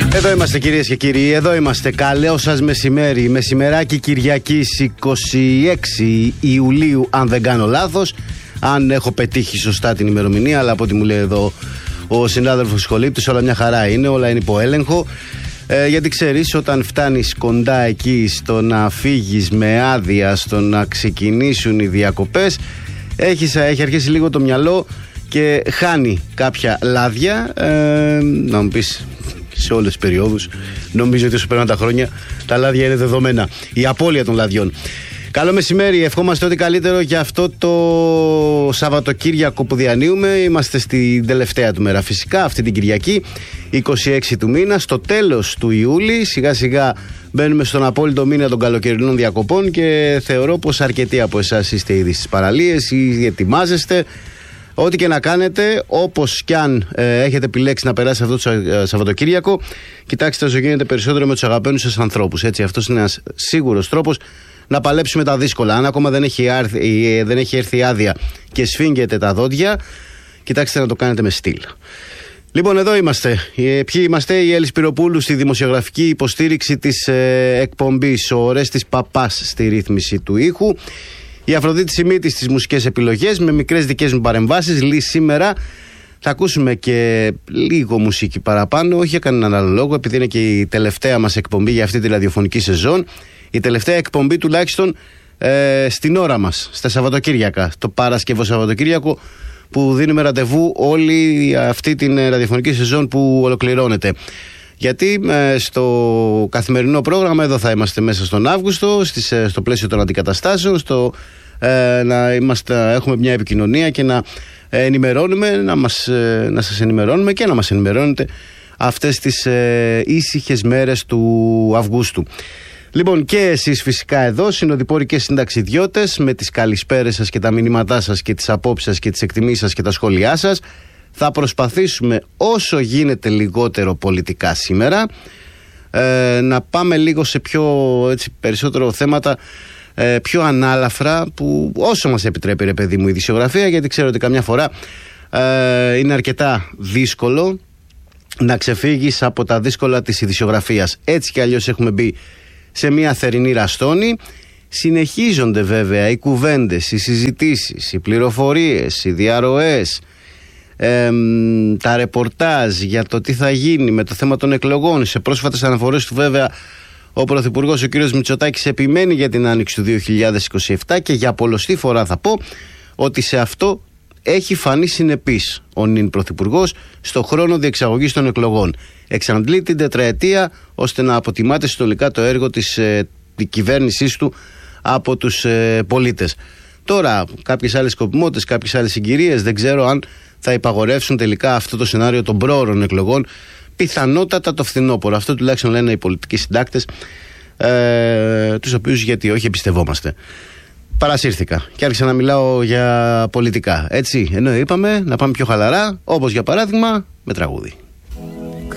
Εδώ είμαστε κυρίες και κύριοι, εδώ είμαστε. Καλό σας μεσημέρι, μεσημεράκι Κυριακής 26 Ιουλίου, αν δεν κάνω λάθος. Αν έχω πετύχει σωστά την ημερομηνία, αλλά από ό,τι μου λέει εδώ ο συνάδελφος Σχολήπτης, όλα μια χαρά είναι, όλα είναι υπό έλεγχο. Γιατί ξέρεις, όταν φτάνεις κοντά εκεί στο να φύγεις με άδεια, στο να ξεκινήσουν οι διακοπές, έχει αρχίσει λίγο το μυαλό και χάνει κάποια λάδια. Να μου πεις, σε όλες τις περιόδους, νομίζω ότι όσο περνάνε τα χρόνια, τα λάδια είναι δεδομένα. Η απώλεια των λαδιών. Καλό μεσημέρι, ευχόμαστε ό,τι καλύτερο για αυτό το Σαββατοκύριακο που διανύουμε. Είμαστε στην τελευταία του μέρα φυσικά, αυτή την Κυριακή, 26 του μήνα, στο τέλος του Ιούλη. Σιγά σιγά μπαίνουμε στον απόλυτο μήνα των καλοκαιρινών διακοπών και θεωρώ πως αρκετοί από εσάς είστε ήδη στις παραλίες ή ετοιμάζεστε. Ό,τι και να κάνετε, όπως κι αν έχετε επιλέξει να περάσει αυτό το Σαββατοκύριακο, κοιτάξτε όσο γίνεται περισσότερο με τους αγαπημένους σας ανθρώπους. Έτσι, αυτός είναι ένας σίγουρος τρόπος να παλέψουμε τα δύσκολα. Αν ακόμα δεν έχει έρθει η άδεια και σφίγγετε τα δόντια, κοιτάξτε να το κάνετε με στυλ. Λοιπόν, εδώ είμαστε. Ποιοι είμαστε? Η Έλλη Σπυροπούλου στη δημοσιογραφική υποστήριξη της εκπομπής, ο Ορέστης Παπάς στη ρύθμιση του ήχου, η Αφροδίτη Σιμίτης στις μουσικές επιλογές, με μικρές δικές μου παρεμβάσεις. Σήμερα θα ακούσουμε και λίγο μουσική παραπάνω, όχι για κανέναν άλλο λόγο, επειδή είναι και η τελευταία μας εκπομπή για αυτή τη ραδιοφωνική σεζόν. Η τελευταία εκπομπή τουλάχιστον στην ώρα μας, στα Σαββατοκύριακα, το Παρασκευό Σαββατοκύριακο, που δίνουμε ραντεβού όλη αυτή την ραδιοφωνική σεζόν που ολοκληρώνεται. Γιατί στο καθημερινό πρόγραμμα εδώ θα είμαστε μέσα στον Αύγουστο, στο πλαίσιο των αντικαταστάσεων, να έχουμε μια επικοινωνία και να ενημερώνουμε, να σας ενημερώνουμε και να μας ενημερώνετε αυτές τις ήσυχες μέρες του Αυγούστου. Λοιπόν, και εσείς φυσικά εδώ, συνοδοιπόροι και συνταξιδιώτες, με τις καλησπέρες σας και τα μηνύματά σας και τις απόψεις σας και τις εκτιμήσεις σας και τα σχόλιά σας, θα προσπαθήσουμε όσο γίνεται λιγότερο πολιτικά σήμερα, να πάμε λίγο σε περισσότερο θέματα πιο ανάλαφρα, που όσο μας επιτρέπει, ρε παιδί μου, η ειδησιογραφία, γιατί ξέρω ότι καμιά φορά είναι αρκετά δύσκολο να ξεφύγεις από τα δύσκολα της ειδησιογραφίας. Έτσι κι αλλιώς έχουμε μπει σε μια θερινή ραστόνη. Συνεχίζονται βέβαια οι κουβέντες, οι συζητήσεις, οι πληροφορίες, οι διαρροές, τα ρεπορτάζ για το τι θα γίνει με το θέμα των εκλογών. Σε πρόσφατες αναφορές του βέβαια ο Πρωθυπουργός, ο κ. Μητσοτάκης, επιμένει για την άνοιξη του 2027 και για πολλοστή φορά θα πω ότι σε αυτό έχει φανεί συνεπής ο νυν Πρωθυπουργός στο χρόνο διεξαγωγής των εκλογών. Εξαντλεί την τετραετία ώστε να αποτιμάται συνολικά το έργο της κυβέρνησής του από τους πολίτες. Τώρα κάποιες άλλες σκοπιμότητες, κάποιες άλλες συγκυρίες, δεν ξέρω αν θα υπαγορεύσουν τελικά αυτό το σενάριο των πρόωρων εκλογών. Πιθανότατα το φθινόπωρο. Αυτό τουλάχιστον λένε οι πολιτικοί συντάκτες, τους οποίους γιατί όχι εμπιστευόμαστε. Παρασύρθηκα και άρχισα να μιλάω για πολιτικά. Έτσι, ενώ είπαμε να πάμε πιο χαλαρά, όπως για παράδειγμα με τραγούδι.